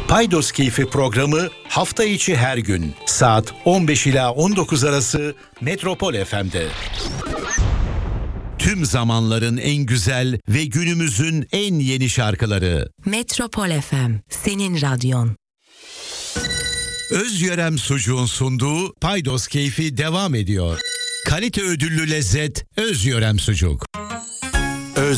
Paydos Keyfi programı hafta içi her gün saat 15 ila 19 arası Metropol FM'de. Tüm zamanların en güzel ve günümüzün en yeni şarkıları. Metropol FM, senin radyon. Özyörem Sucuğun sunduğu Paydos Keyfi devam ediyor. Kalite ödüllü lezzet Özyörem Sucuk.